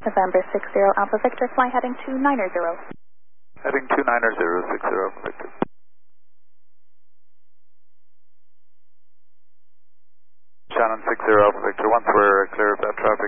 November 60 Alpha Victor, fly heading 290. Heading 290, 60 Alpha Victor. Shannon 60 Alpha Victor, once we're clear of that traffic,